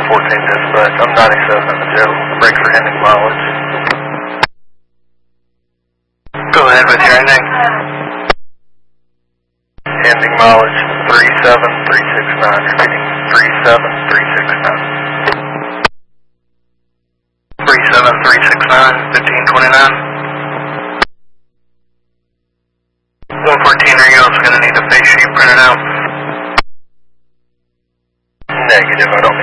114 dispatch. I'm 97 in the jail. Break for ending mileage. Go ahead with your ending. Ending mileage 37369. Repeating 37369. 37369, 1529. 114, are you also going to need a face sheet printed out? Negative, I don't